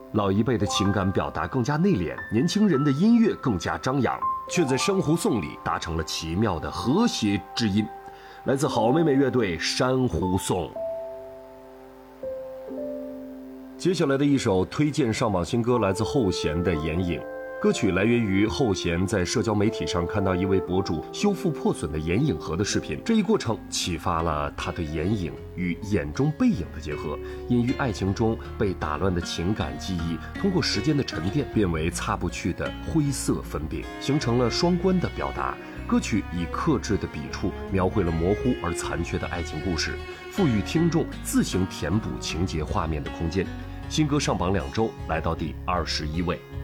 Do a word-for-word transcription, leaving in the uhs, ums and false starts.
老一辈的情感表达更加内敛，年轻人的音乐更加张扬，却在珊瑚颂里达成了奇妙的和谐之音。来自好妹妹乐队《珊瑚颂》。接下来的一首推荐上榜新歌来自后弦的《眼影》。歌曲来源于后弦在社交媒体上看到一位博主修复破损的眼影盒的视频，这一过程启发了他对眼影与眼中背影的结合，因于爱情中被打乱的情感记忆，通过时间的沉淀变为擦不去的灰色分饼，形成了双关的表达。歌曲以克制的笔触描绘了模糊而残缺的爱情故事，赋予听众自行填补情节画面的空间。新歌上榜两周，来到第二十一位。